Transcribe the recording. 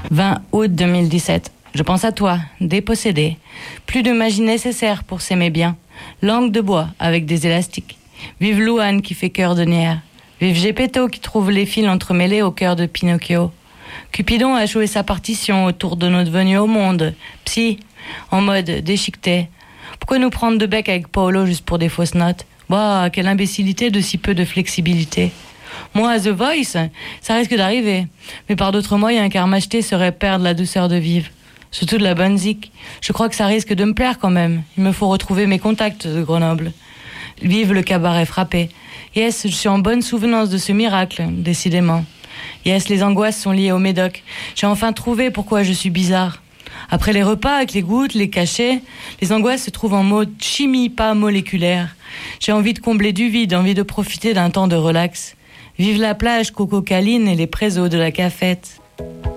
20 août 2017. Je pense à toi, dépossédé. Plus de magie nécessaire pour s'aimer bien. Langue de bois avec des élastiques. Vive Louane qui fait cœur de nière. Vive Gepetto qui trouve les fils entremêlés au cœur de Pinocchio. Cupidon a joué sa partition autour de notre venue au monde. Psy, en mode déchiqueté. Pourquoi nous prendre de bec avec Paolo juste pour des fausses notes? Bah, quelle imbécilité de si peu de flexibilité. Moi, The Voice, ça risque d'arriver. Mais par d'autres moyens, car m'acheter serait perdre la douceur de vivre. Surtout de la bonne zik. Je crois que ça risque de me plaire quand même. Il me faut retrouver mes contacts de Grenoble. Vive le cabaret frappé. Yes, je suis en bonne souvenance de ce miracle, décidément. Yes, les angoisses sont liées au médoc. J'ai enfin trouvé pourquoi je suis bizarre. Après les repas, avec les gouttes, les cachets, les angoisses se trouvent en mode chimie, pas moléculaire. J'ai envie de combler du vide, envie de profiter d'un temps de relax. Vive la plage, Coco Caline et les présos de la cafette.